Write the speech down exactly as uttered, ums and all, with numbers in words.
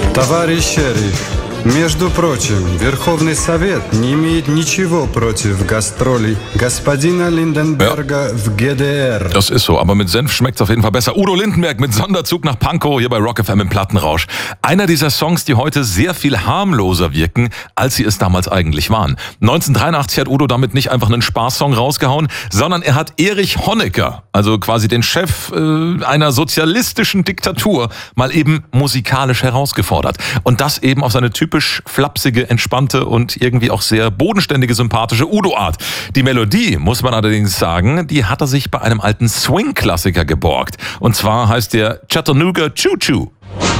Товарищ шериф, между прочим, Верховный Совет не имеет ничего против гастролей господина Lindenberger ja. в G D R. Das ist so, aber mit Senf schmeckt's auf jeden Fall besser. Udo Lindenberg mit Sonderzug nach Pankow hier bei Rock F M im Plattenrausch. Einer dieser Songs, die heute sehr viel harmloser wirken, als sie es damals eigentlich waren. neunzehnhundertdreiundachtzig hat Udo damit nicht einfach einen Spaßsong rausgehauen, sondern er hat Erich Honecker, also quasi den Chef äh, einer sozialistischen Diktatur, mal eben musikalisch herausgefordert. Und das eben auf seine typische typisch flapsige, entspannte und irgendwie auch sehr bodenständige, sympathische Udo-Art. Die Melodie, muss man allerdings sagen, die hat er sich bei einem alten Swing-Klassiker geborgt. Und zwar heißt der Chattanooga Choo Choo.